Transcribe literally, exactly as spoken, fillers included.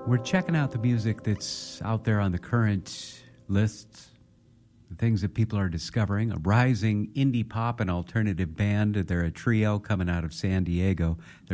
We're checking out the music that's out there on the current lists, the things that people are discovering. A rising indie pop and alternative band. They're a trio coming out of San Diego. They're